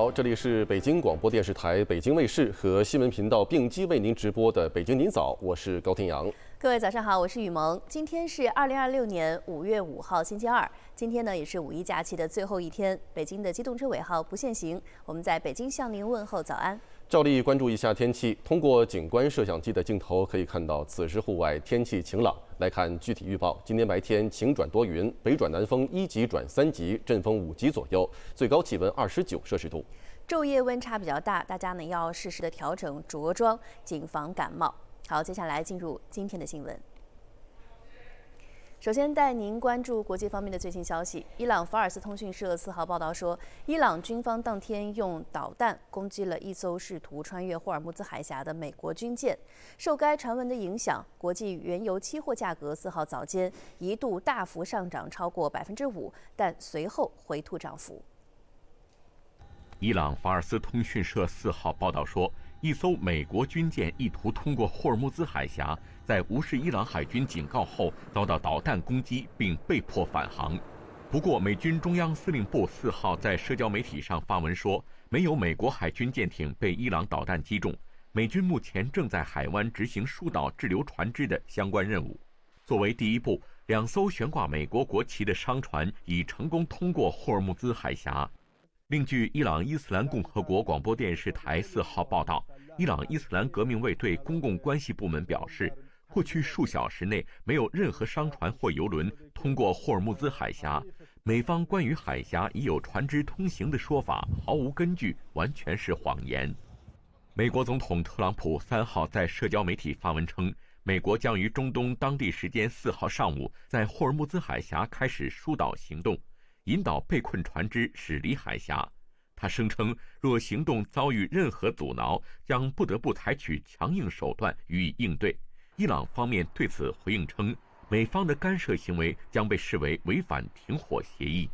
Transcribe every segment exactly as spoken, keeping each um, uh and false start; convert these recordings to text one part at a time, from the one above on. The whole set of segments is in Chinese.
好，这里是北京广播电视台北京卫视和新闻频道并机为您直播的《北京您早》，我是高天阳。 各位早上好，我是雨萌。今天是二零二六年五月五号，星期二。今天呢，也是五一假期的最后一天。北京的机动车尾号不限行，我们在北京向您问候早安。 照例关注一下天气，通过景观摄像机的镜头可以看到，此时户外天气晴朗。来看具体预报，今天白天晴转多云，北转南风一级转三级，阵风五级左右，最高气温二十九摄氏度。 昼夜温差比较大，大家呢要适时的调整着装，谨防感冒。好，接下来进入今天的新闻。首先带您关注国际方面的最新消息。伊朗法尔斯通讯社四号报道说，伊朗军方当天用导弹攻击了一艘试图穿越霍尔木兹海峡的美国军舰。受该传闻的影响，国际原油期货价格四号早间一度大幅上涨超过百分之五，但随后回吐涨幅。 伊朗法尔斯通讯社四号报道说，一艘美国军舰意图通过霍尔木兹海峡，在无视伊朗海军警告后遭到导弹攻击，并被迫返航。不过，美军中央司令部四号在社交媒体上发文说，没有美国海军舰艇被伊朗导弹击中。美军目前正在海湾执行疏导滞留船只的相关任务。作为第一步，两艘悬挂美国国旗的商船已成功通过霍尔木兹海峡。另据伊朗伊斯兰共和国广播电视台四号报道，伊朗伊斯兰革命卫队公共关系部门表示，过去数小时内没有任何商船或油轮通过霍尔木兹海峡。美方关于海峡已有船只通行的说法毫无根据，完全是谎言。美国总统特朗普三号在社交媒体发文称，美国将于中东当地时间四号上午在霍尔木兹海峡开始疏导行动，引导被困船只驶离海峡。他声称，若行动遭遇任何阻挠，将不得不采取强硬手段予以应对。伊朗方面对此回应称，美方的干涉行为将被视为违反停火协议。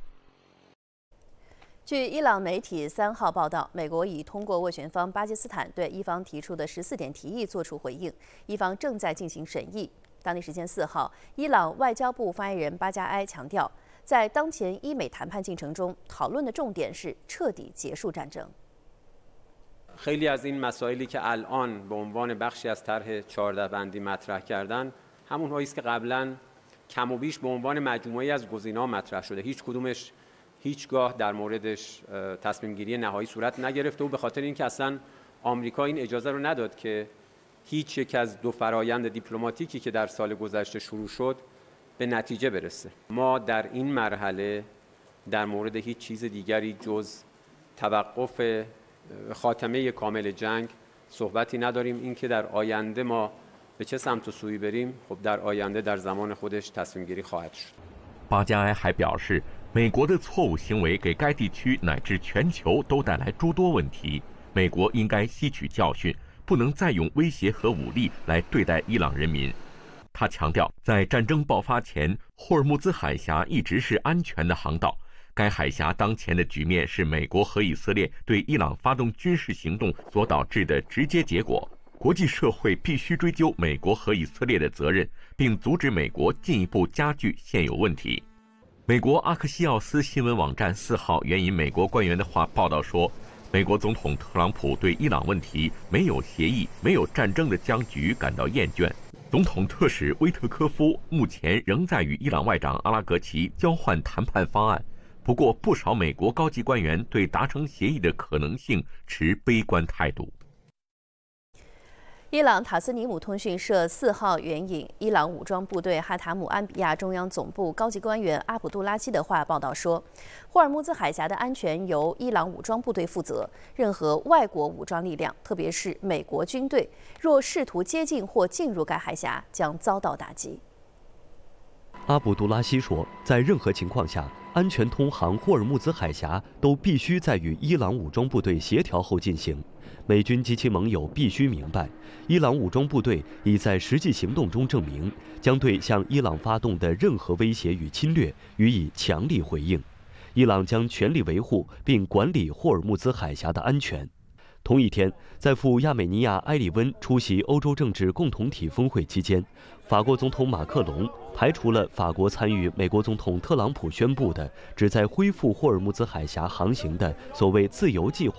据伊朗媒体三号报道，美国已通过斡旋方巴基斯坦对伊方提出的十四点提议作出回应，伊方正在进行审议。当地时间四号，伊朗外交部发言人巴加埃强调，在当前伊美谈判进程中，讨论的重点是彻底结束战争。 خیلی از این مسائلی که الان به عنوان بخشی از طرح چهارده بندی مطرح کردن همونهایی است که قبلا کم و بیش به عنوان مجموعه‌ای از گزینه‌ها مطرح شده. هیچ کدومش هیچگاه در موردش تصمیم گیری نهایی صورت نگرفته و به خاطر اینکه اصلا آمریکا این اجازه رو نداد که هیچ یک از دو فرایند دیپلماتیکی که در سال گذشته شروع شد به نتیجه برسه. ما در این مرحله در مورد هیچ چیز دیگری جز توقف خاتمه کامل جنگ صحبتی نداریم. اینکه در آینده ما به چه سمت و سوی بریم، خب در آینده در زمان خودش تصمیم گیری خواهد شد. 巴加埃还表示，美国的错误行为给该地区乃至全球都带来诸多问题，美国应该吸取教训，不能再用威胁和武力来对待伊朗人民。他强调，在战争爆发前，霍尔木兹海峡一直是安全的航道。该海峡当前的局面是美国和以色列对伊朗发动军事行动所导致的直接结果。国际社会必须追究美国和以色列的责任，并阻止美国进一步加剧现有问题。美国阿克西奥斯新闻网站四号援引美国官员的话报道说，美国总统特朗普对伊朗问题没有协议、没有战争的僵局感到厌倦。总统特使威特科夫目前仍在与伊朗外长阿拉格齐交换谈判方案。不过，不少美国高级官员对达成协议的可能性持悲观态度。 伊朗塔斯尼姆通讯社四号援引伊朗武装部队哈塔姆安比亚中央总部高级官员阿卜杜拉希的话报道说，霍尔木兹海峡的安全由伊朗武装部队负责，任何外国武装力量，特别是美国军队，若试图接近或进入该海峡，将遭到打击。 阿卜杜拉希说，在任何情况下，安全通航霍尔木兹海峡都必须在与伊朗武装部队协调后进行。美军及其盟友必须明白，伊朗武装部队已在实际行动中证明，将对向伊朗发动的任何威胁与侵略予以强力回应。伊朗将全力维护并管理霍尔木兹海峡的安全。同一天，在赴亚美尼亚埃里温出席欧洲政治共同体峰会期间，法国总统马克龙排除了法国参与美国总统特朗普宣布的旨在恢复霍尔木兹海峡航行的所谓自由计划